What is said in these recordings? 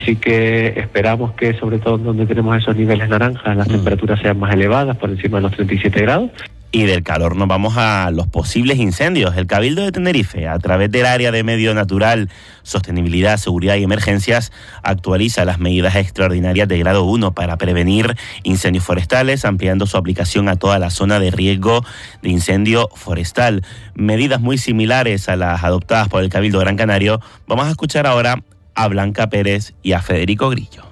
Así que esperamos que, sobre todo donde tenemos esos niveles naranjas, las temperaturas sean más elevadas, por encima de los 37 grados. Y del calor nos vamos a los posibles incendios. El Cabildo de Tenerife, a través del área de Medio Natural, Sostenibilidad, Seguridad y Emergencias, actualiza las medidas extraordinarias de grado 1 para prevenir incendios forestales, ampliando su aplicación a toda la zona de riesgo de incendio forestal. Medidas muy similares a las adoptadas por el Cabildo Gran Canario. Vamos a escuchar ahora a Blanca Pérez y a Federico Grillo.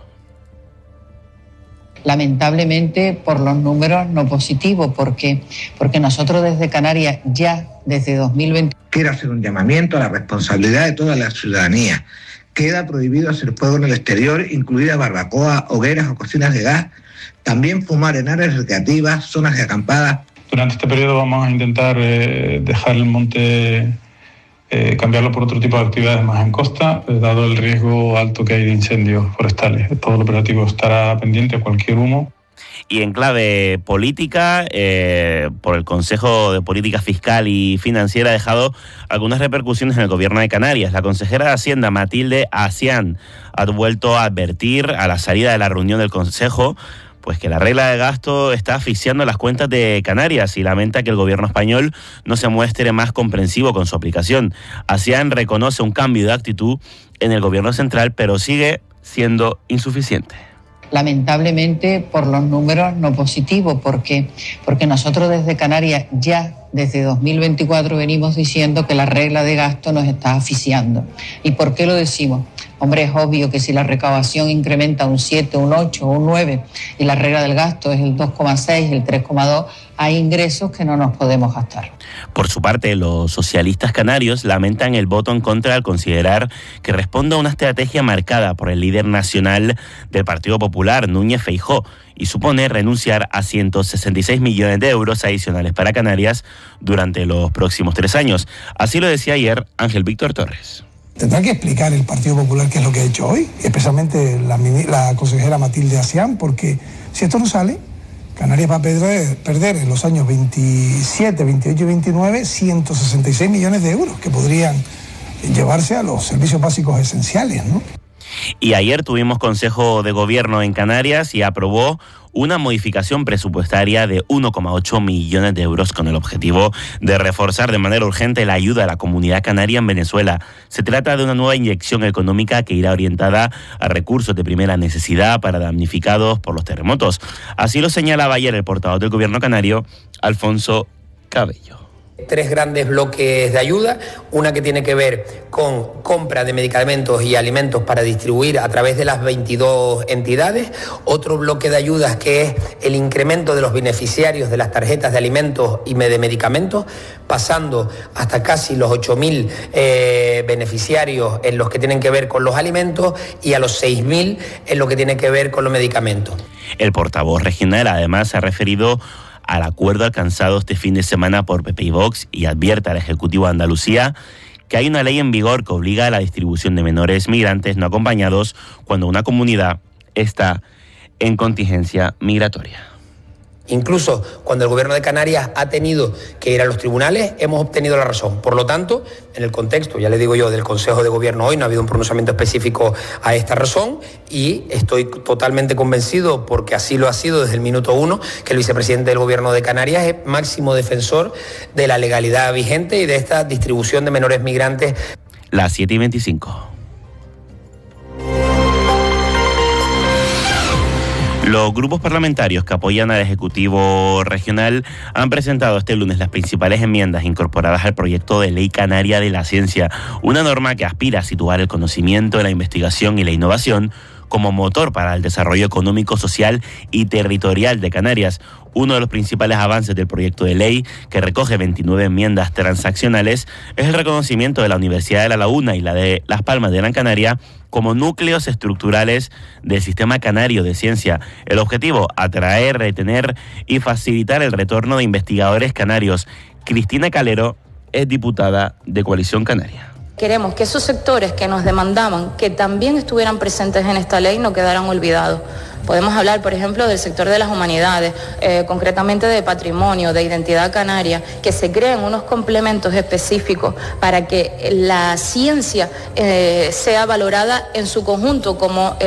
Lamentablemente por los números no positivos, porque nosotros desde Canarias ya desde 2020... Quiero hacer un llamamiento a la responsabilidad de toda la ciudadanía. Queda prohibido hacer fuego en el exterior, incluidas barbacoas, hogueras o cocinas de gas. También fumar en áreas recreativas, zonas de acampada. Durante este periodo vamos a intentar dejar el monte, cambiarlo por otro tipo de actividades más en costa, dado el riesgo alto que hay de incendios forestales. Todo el operativo estará pendiente a cualquier humo. Y en clave política, por el Consejo de Política Fiscal y Financiera ha dejado algunas repercusiones en el Gobierno de Canarias. La consejera de Hacienda, Matilde Asián, ha vuelto a advertir a la salida de la reunión del Consejo pues que la regla de gasto está asfixiando las cuentas de Canarias y lamenta que el gobierno español no se muestre más comprensivo con su aplicación. Asián reconoce un cambio de actitud en el gobierno central, pero sigue siendo insuficiente. Lamentablemente por los números no positivos, porque nosotros desde Canarias ya desde 2024 venimos diciendo que la regla de gasto nos está asfixiando. ¿Y por qué lo decimos? Hombre, es obvio que si la recaudación incrementa un 7, un 8 o un 9 y la regla del gasto es el 2,6, el 3,2, hay ingresos que no nos podemos gastar. Por su parte, los socialistas canarios lamentan el voto en contra al considerar que responde a una estrategia marcada por el líder nacional del Partido Popular, Núñez Feijóo, y supone renunciar a 166 millones de euros adicionales para Canarias durante los próximos 3 años. Así lo decía ayer Ángel Víctor Torres. Tendrá que explicar el Partido Popular qué es lo que ha hecho hoy, especialmente la consejera Matilde Asián, porque si esto no sale, Canarias va a perder en los años 27, 28 y 29 166 millones de euros que podrían llevarse a los servicios básicos esenciales, ¿no? Y ayer tuvimos Consejo de Gobierno en Canarias y aprobó una modificación presupuestaria de 1,8 millones de euros con el objetivo de reforzar de manera urgente la ayuda a la comunidad canaria en Venezuela. Se trata de una nueva inyección económica que irá orientada a recursos de primera necesidad para damnificados por los terremotos. Así lo señalaba ayer el portavoz del Gobierno canario, Alfonso Cabello. 3 grandes bloques de ayuda, una que tiene que ver con compra de medicamentos y alimentos para distribuir a través de las 22 entidades, otro bloque de ayudas que es el incremento de los beneficiarios de las tarjetas de alimentos y de medicamentos, pasando hasta casi los 8.000 beneficiarios en los que tienen que ver con los alimentos y a los 6.000 en lo que tiene que ver con los medicamentos. El portavoz regional además se ha referido al acuerdo alcanzado este fin de semana por PP y Vox y advierte al Ejecutivo de Andalucía que hay una ley en vigor que obliga a la distribución de menores migrantes no acompañados cuando una comunidad está en contingencia migratoria. Incluso cuando el Gobierno de Canarias ha tenido que ir a los tribunales, hemos obtenido la razón. Por lo tanto, en el contexto, ya le digo yo, del Consejo de Gobierno hoy, no ha habido un pronunciamiento específico a esta razón y estoy totalmente convencido, porque así lo ha sido desde el minuto 1, que el vicepresidente del Gobierno de Canarias es máximo defensor de la legalidad vigente y de esta distribución de menores migrantes. Las 7:25. Los grupos parlamentarios que apoyan al Ejecutivo Regional han presentado este lunes las principales enmiendas incorporadas al proyecto de Ley Canaria de la Ciencia, una norma que aspira a situar el conocimiento, la investigación y la innovación como motor para el desarrollo económico, social y territorial de Canarias. Uno de los principales avances del proyecto de ley, que recoge 29 enmiendas transaccionales, es el reconocimiento de la Universidad de La Laguna y la de Las Palmas de Gran Canaria como núcleos estructurales del sistema canario de ciencia. El objetivo, atraer, retener y facilitar el retorno de investigadores canarios. Cristina Calero es diputada de Coalición Canaria. Queremos que esos sectores que nos demandaban que también estuvieran presentes en esta ley no quedaran olvidados. Podemos hablar, por ejemplo, del sector de las humanidades, concretamente de patrimonio, de identidad canaria, que se creen unos complementos específicos para que la ciencia sea valorada en su conjunto como